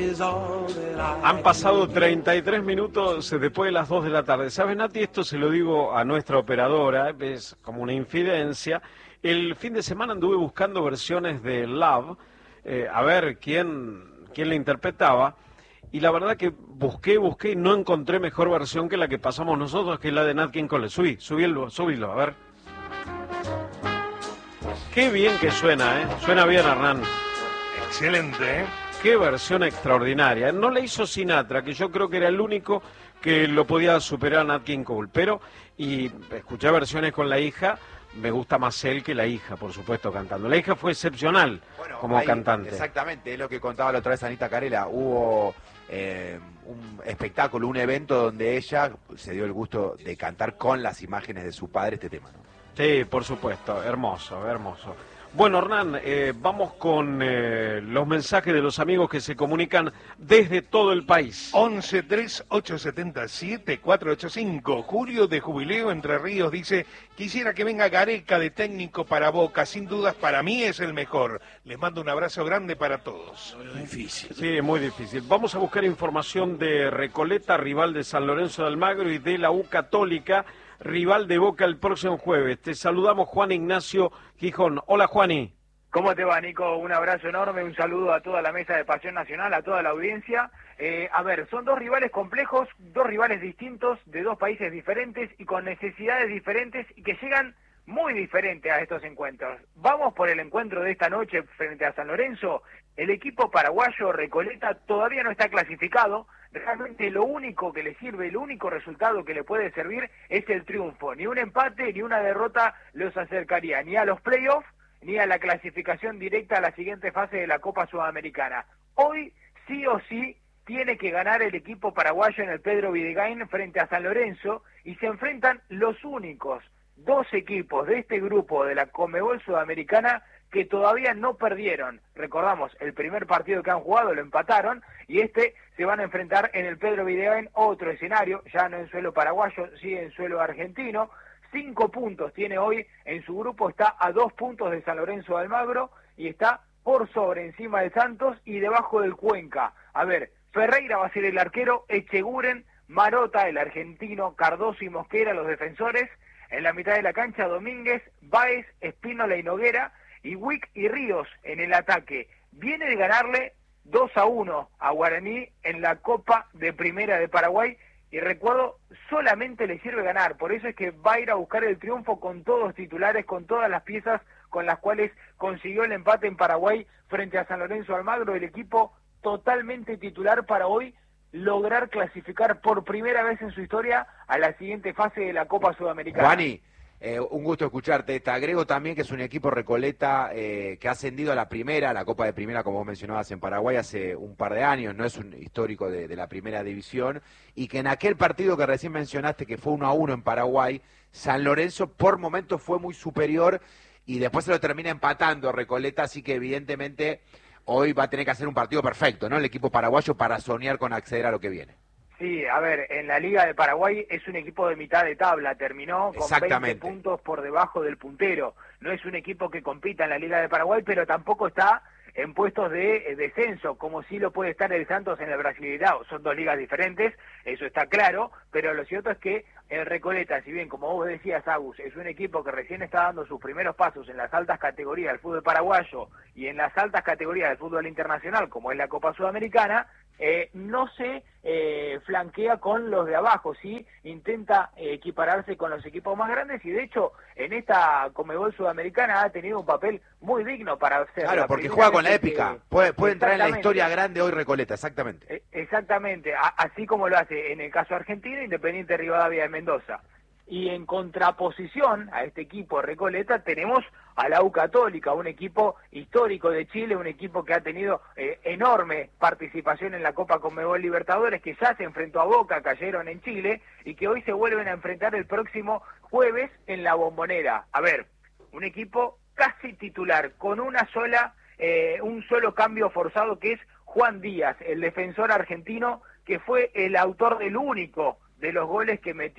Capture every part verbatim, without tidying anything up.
Han pasado treinta y tres minutos después de las dos de la tarde. ¿Sabes, Nati? Esto se lo digo a nuestra operadora, es como una infidencia. El fin de semana anduve buscando versiones de Love, eh, a ver quién, quién la interpretaba, y la verdad que busqué, busqué y no encontré mejor versión que la que pasamos nosotros, que es la de Nat King Cole. Subí, subílo, subílo, a ver. Qué bien que suena, ¿eh? Suena bien, Hernán. Excelente, ¿eh? Qué versión extraordinaria. No la hizo Sinatra, que yo creo que era el único que lo podía superar a Nat King Cole. Pero, y escuché versiones con la hija, me gusta más él que la hija, por supuesto, cantando. La hija fue excepcional bueno, como ahí, cantante. Exactamente, es lo que contaba la otra vez Anita Carela. Hubo eh, un espectáculo, un evento donde ella se dio el gusto de cantar con las imágenes de su padre este tema, ¿no? Sí, por supuesto, hermoso, hermoso. Bueno, Hernán, eh, vamos con eh, los mensajes de los amigos que se comunican desde todo el país. once tres ocho siete siete cuatro ocho cinco. Julio de Jubileo Entre Ríos dice: quisiera que venga Gareca de técnico para Boca, sin dudas para mí es el mejor. Les mando un abrazo grande para todos. Muy difícil. Sí, muy difícil. Vamos a buscar información de Recoleta, rival de San Lorenzo de Almagro, y de la U Católica, rival de Boca el próximo jueves. Te saludamos, Juan Ignacio Gijón. Hola, Juani. ¿Cómo te va, Nico? Un abrazo enorme, un saludo a toda la mesa de Pasión Nacional, a toda la audiencia. Eh, a ver, son dos rivales complejos, dos rivales distintos, de dos países diferentes y con necesidades diferentes y que llegan muy diferentes a estos encuentros. Vamos por el encuentro de esta noche frente a San Lorenzo. El equipo paraguayo Recoleta todavía no está clasificado. Realmente lo único que le sirve, el único resultado que le puede servir es el triunfo. Ni un empate ni una derrota los acercaría ni a los playoffs ni a la clasificación directa a la siguiente fase de la Copa Sudamericana. Hoy sí o sí tiene que ganar el equipo paraguayo en el Pedro Videgain frente a San Lorenzo y se enfrentan los únicos dos equipos de este grupo de la Conmebol Sudamericana que todavía no perdieron. Recordamos, el primer partido que han jugado lo empataron y este se van a enfrentar en el Pedro Videgain, otro escenario, ya no en suelo paraguayo, sí en suelo argentino. Cinco puntos tiene hoy en su grupo, está a dos puntos de San Lorenzo de Almagro y está por sobre encima de Santos y debajo del Cuenca. A ver, Ferreira va a ser el arquero, Echeguren, Marota, el argentino, Cardoso y Mosquera, los defensores. En la mitad de la cancha, Domínguez, Báez, Espínola y Noguera, y Wick y Ríos en el ataque. Viene de ganarle dos a uno a Guaraní en la Copa de Primera de Paraguay, y recuerdo, solamente le sirve ganar, por eso es que va a ir a buscar el triunfo con todos titulares, con todas las piezas con las cuales consiguió el empate en Paraguay frente a San Lorenzo Almagro, el equipo totalmente titular para hoy lograr clasificar por primera vez en su historia a la siguiente fase de la Copa Sudamericana. Juani, eh, un gusto escucharte. Te agrego también que es un equipo Recoleta eh, que ha ascendido a la primera, a la Copa de Primera, como vos mencionabas, en Paraguay hace un par de años, no es un histórico de, de la primera división, y que en aquel partido que recién mencionaste, que fue uno a uno en Paraguay, San Lorenzo por momentos fue muy superior y después se lo termina empatando Recoleta, así que evidentemente hoy va a tener que hacer un partido perfecto, ¿no? El equipo paraguayo para soñar con acceder a lo que viene. Sí, a ver, en la Liga de Paraguay es un equipo de mitad de tabla, terminó con veinte puntos por debajo del puntero. No es un equipo que compita en la Liga de Paraguay, pero tampoco está en puestos de descenso, como sí lo puede estar el Santos en el Brasileirao. Son dos ligas diferentes, eso está claro, pero lo cierto es que el Recoleta, si bien, como vos decías, Agus, es un equipo que recién está dando sus primeros pasos en las altas categorías del fútbol paraguayo y en las altas categorías del fútbol internacional, como es la Copa Sudamericana, eh, no se eh, flanquea con los de abajo, sí intenta eh, equipararse con los equipos más grandes, y de hecho en esta Conmebol Sudamericana ha tenido un papel muy digno para hacer. Claro, porque juega con la épica, que, puede, puede entrar en la historia grande hoy Recoleta, exactamente. Eh, exactamente, a, así como lo hace en el caso argentino, Independiente Rivadavia de Mendoza. Y en contraposición a este equipo Recoleta tenemos a la U Católica, un equipo histórico de Chile, un equipo que ha tenido eh, enorme participación en la Copa Conmebol Libertadores, que ya se enfrentó a Boca, cayeron en Chile, y que hoy se vuelven a enfrentar el próximo jueves en la Bombonera. A ver, un equipo casi titular, con una sola, eh, un solo cambio forzado, que es Juan Díaz, el defensor argentino, que fue el autor del único de los goles que metió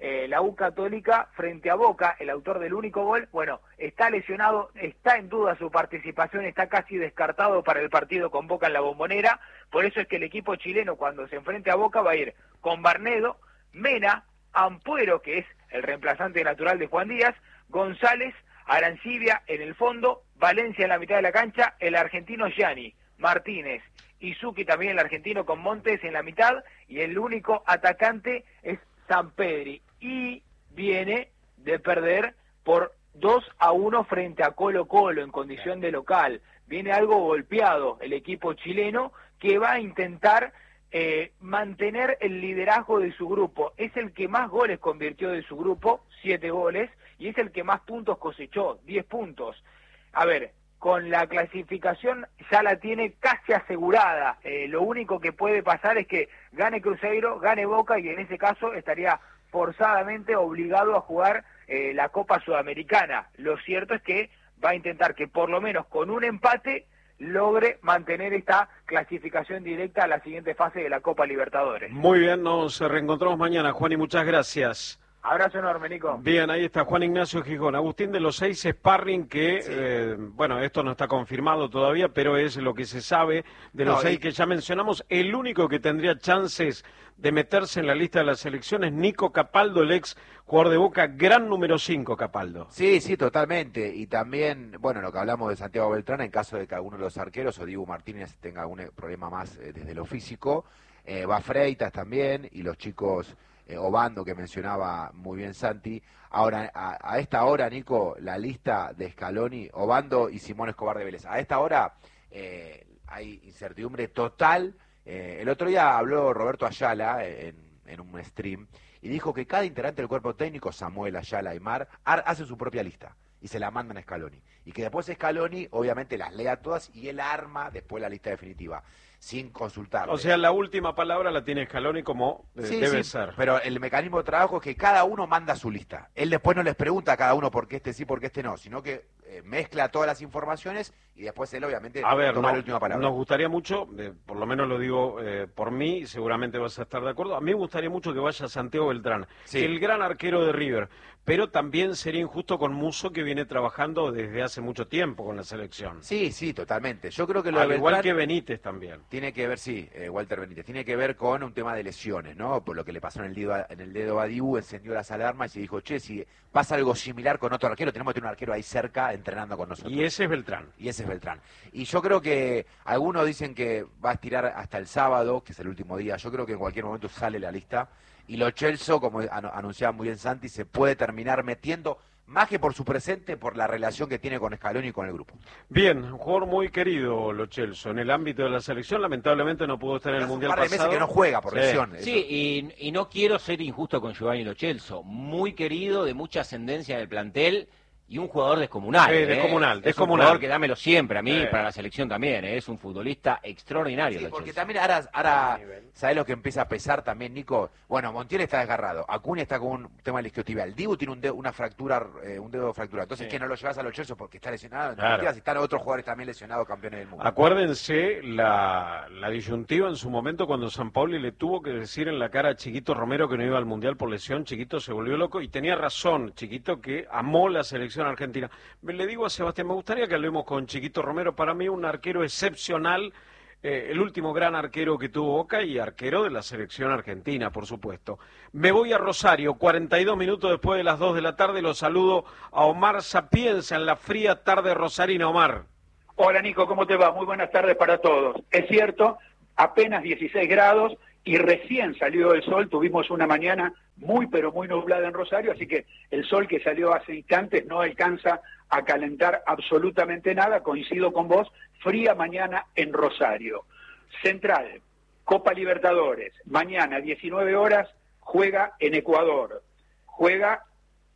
eh, la U Católica frente a Boca, el autor del único gol, bueno, está lesionado, está en duda su participación, está casi descartado para el partido con Boca en la Bombonera, por eso es que el equipo chileno cuando se enfrente a Boca va a ir con Barnedo, Mena, Ampuero, que es el reemplazante natural de Juan Díaz, González, Arancibia en el fondo, Valencia en la mitad de la cancha, el argentino Gianni, Martínez, Izuki también el argentino con Montes en la mitad, y el único atacante es Sampedri, y viene de perder por dos a uno frente a Colo Colo en condición de local, viene algo golpeado el equipo chileno que va a intentar eh, mantener el liderazgo de su grupo, es el que más goles convirtió de su grupo, siete goles, y es el que más puntos cosechó, diez puntos. A ver, con la clasificación ya la tiene casi asegurada, eh, lo único que puede pasar es que gane Cruzeiro, gane Boca, y en ese caso estaría forzadamente obligado a jugar eh, la Copa Sudamericana. Lo cierto es que va a intentar que por lo menos con un empate logre mantener esta clasificación directa a la siguiente fase de la Copa Libertadores. Muy bien, nos reencontramos mañana, Juan, y muchas gracias. Abrazo enorme, Nico. Bien, ahí está Juan Ignacio Gijón. Agustín, de los seis sparring que, sí. eh, bueno, esto no está confirmado todavía, pero es lo que se sabe de los no, seis y... que ya mencionamos. El único que tendría chances de meterse en la lista de las selecciones, Nico Capaldo, el ex jugador de Boca, gran número cinco, Capaldo. Sí, sí, totalmente. Y también, bueno, lo que hablamos de Santiago Beltrán, en caso de que alguno de los arqueros o Diego Martínez tenga algún problema más eh, desde lo físico, eh, va Freitas también, y los chicos... Eh, Obando, que mencionaba muy bien Santi. Ahora, a, a esta hora, Nico, la lista de Scaloni, Obando y Simón Escobar de Vélez. A esta hora eh, hay incertidumbre total. Eh, el otro día habló Roberto Ayala en, en un stream y dijo que cada integrante del cuerpo técnico, Samuel, Ayala, Aymar, hace su propia lista y se la mandan a Scaloni. Y que después Scaloni, obviamente, las lea todas y él arma después la lista definitiva, sin consultar. O sea, la última palabra la tiene Scaloni como eh, sí, debe sí, ser. Pero el mecanismo de trabajo es que cada uno manda su lista. Él después no les pregunta a cada uno por qué este sí, por qué este no, sino que eh, mezcla todas las informaciones y después él obviamente a ver, toma no, la última palabra. Nos gustaría mucho, eh, por lo menos lo digo eh, por mí, seguramente vas a estar de acuerdo, a mí me gustaría mucho que vaya Santiago Beltrán, sí. el gran arquero de River, pero también sería injusto con Musso, que viene trabajando desde hace mucho tiempo con la selección. Sí, sí, totalmente. Yo creo que lo Al de igual Beltrán que Benítez también. Tiene que ver, sí, eh, Walter Benítez, tiene que ver con un tema de lesiones, ¿no? Por lo que le pasó en el dedo a, en el dedo a Dibu, encendió las alarmas y dijo, che, si pasa algo similar con otro arquero, tenemos que tener un arquero ahí cerca entrenando con nosotros. Y ese es Beltrán. Y ese es Beltrán. Y yo creo que algunos dicen que va a estirar hasta el sábado, que es el último día. Yo creo que en cualquier momento sale la lista. Y Lo Celso, como anunciaba muy bien Santi, se puede terminar metiendo, más que por su presente, por la relación que tiene con Scaloni y con el grupo. Bien, un jugador muy querido, Lo Celso, en el ámbito de la selección. Lamentablemente no pudo estar en el Mundial pasado. Un par de meses que no juega por sí. lesión. Sí, y, y no quiero ser injusto con Giovanni Lo Celso. Muy querido, de mucha ascendencia en el plantel. Y un jugador descomunal. Sí, ¿eh? descomunal, es descomunal. un jugador que dámelo siempre a mí, sí. para la selección también. ¿eh? Es un futbolista extraordinario. Sí, porque también ahora, ahora ¿sabés lo que empieza a pesar también, Nico? Bueno, Montiel está desgarrado, Acuña está con un tema de isquiotibial, Dibu tiene un dedo, una fractura, eh, un dedo fracturado. Entonces, sí. ¿qué no lo llevas a Lo Celso porque está lesionado? Claro. Si están otros jugadores también lesionados, campeones del mundo. Acuérdense la, la disyuntiva en su momento cuando Sampaoli le tuvo que decir en la cara a Chiquito Romero que no iba al Mundial por lesión. Chiquito se volvió loco y tenía razón, Chiquito, que amó la selección argentina. Le digo a Sebastián, me gustaría que hablemos con Chiquito Romero, para mí un arquero excepcional, eh, el último gran arquero que tuvo Boca y arquero de la selección argentina, por supuesto. Me voy a Rosario, cuarenta y dos minutos después de las dos de la tarde, los saludo a Omar Sapienza en la fría tarde rosarina. Omar. Hola Nico, ¿cómo te va? Muy buenas tardes para todos. Es cierto, apenas dieciséis grados y recién salió el sol, tuvimos una mañana muy pero muy nublada en Rosario, así que el sol que salió hace instantes no alcanza a calentar absolutamente nada. Coincido con vos, fría mañana en Rosario. Central, Copa Libertadores, mañana diecinueve horas, juega en Ecuador, juega,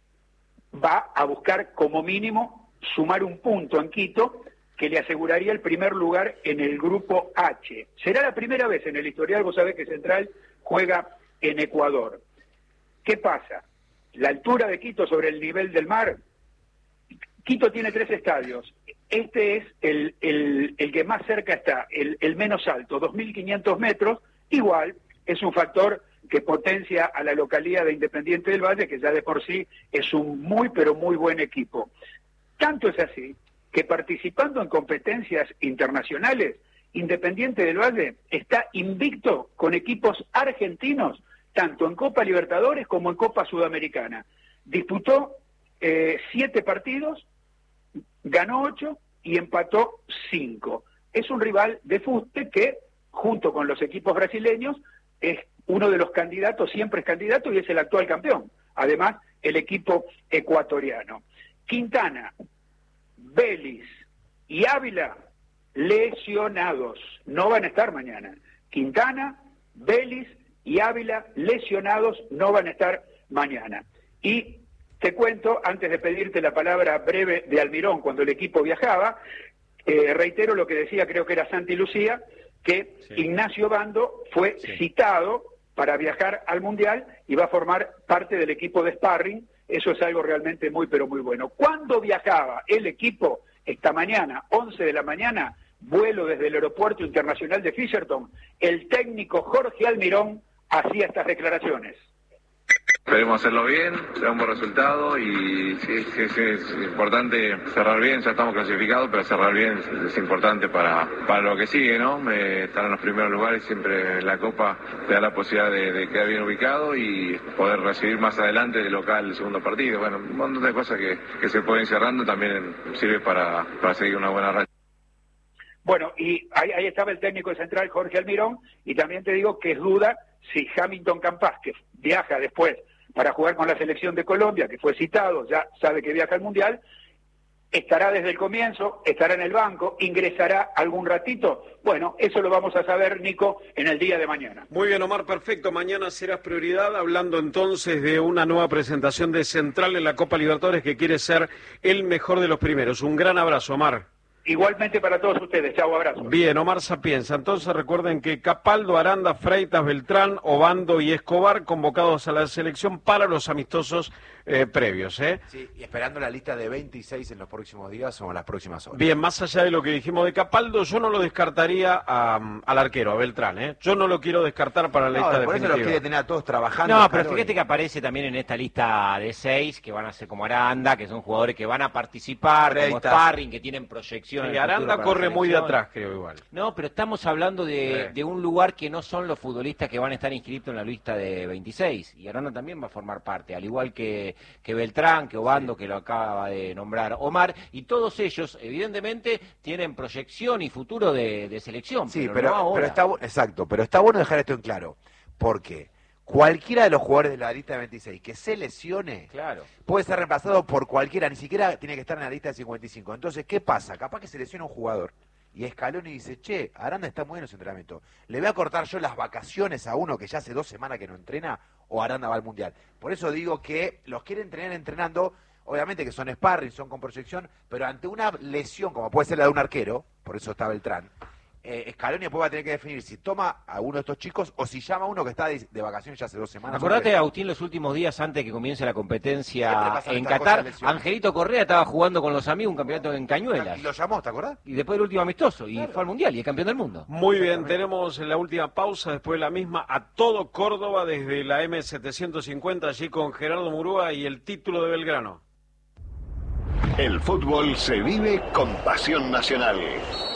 va a buscar como mínimo sumar un punto en Quito, que le aseguraría el primer lugar en el grupo H. Será la primera vez en el historial, vos sabés que Central juega en Ecuador. ¿Qué pasa? La altura de Quito sobre el nivel del mar. Quito tiene tres estadios. Este es el, el, el que más cerca está, el, el menos alto, dos mil quinientos metros. Igual es un factor que potencia a la localidad de Independiente del Valle, que ya de por sí es un muy, pero muy buen equipo. Tanto es así que participando en competencias internacionales, Independiente del Valle está invicto con equipos argentinos, tanto en Copa Libertadores como en Copa Sudamericana. Disputó eh, siete partidos, ganó ocho y empató cinco. Es un rival de fuste que, junto con los equipos brasileños, es uno de los candidatos, siempre es candidato y es el actual campeón. Además, el equipo ecuatoriano. Quintana, Vélez y Ávila, lesionados. No van a estar mañana. Quintana, Vélez y Ávila, lesionados, no van a estar mañana. Y te cuento, antes de pedirte la palabra breve de Almirón, cuando el equipo viajaba, eh, reitero lo que decía, creo que era Santi Lucía, que sí. Ignacio Bando fue sí. citado para viajar al Mundial y va a formar parte del equipo de sparring. Eso es algo realmente muy, pero muy bueno. ¿Cuándo viajaba el equipo? Esta mañana, once de la mañana, vuelo desde el Aeropuerto Internacional de Fisherton. El técnico Jorge Almirón hacía estas declaraciones. Esperemos hacerlo bien, sea un buen resultado y sí, sí, sí, es importante cerrar bien, ya estamos clasificados, pero cerrar bien es, es importante para, para lo que sigue, ¿no? Eh, estar en los primeros lugares, siempre la Copa te da la posibilidad de, de quedar bien ubicado y poder recibir más adelante de local el segundo partido. Bueno, un montón de cosas que, que se pueden ir cerrando también sirve para, para seguir una buena racha. Bueno, y ahí, ahí estaba el técnico central Jorge Almirón, y también te digo que es duda si Hamilton Campas, que viaja después para jugar con la selección de Colombia, que fue citado, ya sabe que viaja al Mundial, estará desde el comienzo, estará en el banco, ingresará algún ratito. Bueno, eso lo vamos a saber, Nico, en el día de mañana. Muy bien, Omar, perfecto. Mañana serás prioridad, hablando entonces de una nueva presentación de Central en la Copa Libertadores, que quiere ser el mejor de los primeros. Un gran abrazo, Omar. Igualmente para todos ustedes. Chau, abrazo. Bien, Omar Sapienza. Entonces recuerden que Capaldo, Aranda, Freitas, Beltrán, Obando y Escobar convocados a la selección para los amistosos eh, previos. ¿eh? Sí, y esperando la lista de veintiséis en los próximos días o en las próximas horas. Bien, más allá de lo que dijimos de Capaldo, yo no lo descartaría a, al arquero, a Beltrán. ¿eh? Yo no lo quiero descartar para la no, lista por definitiva. Eso lo quiere tener a todos trabajando. No, pero fíjate que aparece también en esta lista de seis, que van a ser como Aranda, que son jugadores que van a participar, Freitas. como sparring, que tienen proyección. Y Aranda corre muy de atrás, creo, igual. No, pero estamos hablando de, sí. de un lugar que no son los futbolistas que van a estar inscritos en la lista de veintiséis. Y Aranda también va a formar parte, al igual que, que Beltrán, que Obando, sí. que lo acaba de nombrar Omar. Y todos ellos, evidentemente, tienen proyección y futuro de, de selección. Sí, pero, pero, no ahora. pero está exacto, pero está bueno dejar esto en claro. Porque cualquiera de los jugadores de la lista de veintiséis que se lesione, claro. puede ser reemplazado por cualquiera, ni siquiera tiene que estar en la lista de cincuenta y cinco. Entonces, ¿qué pasa? Capaz que se lesiona un jugador y Scaloni dice, che, Aranda está muy bien en su entrenamiento, ¿le voy a cortar yo las vacaciones a uno que ya hace dos semanas que no entrena o Aranda va al Mundial? Por eso digo que los quieren entrenar entrenando, obviamente que son sparring, son con proyección, pero ante una lesión, como puede ser la de un arquero, por eso está Beltrán, Eh, Scaloni después va a tener que definir si toma a uno de estos chicos o si llama a uno que está de, de vacaciones ya hace dos semanas. Acordate, Agustín, los últimos días antes de que comience la competencia en Qatar, cosas, Angelito Correa estaba jugando con los amigos un campeonato en Cañuelas. Y lo llamó, ¿te acordás? Y después el último amistoso, y claro. fue al Mundial y es campeón del mundo. Muy bien, tenemos la última pausa, después de la misma, a todo Córdoba desde la eme setecientos cincuenta, allí con Gerardo Murúa y el título de Belgrano. El fútbol se vive con pasión nacional.